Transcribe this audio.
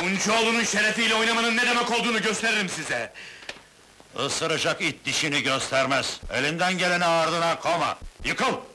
Unçoğlu'nun şerefiyle oynamanın ne demek olduğunu gösteririm size! Isıracak it dişini göstermez. Elinden geleni ardına koma. Yıkıl!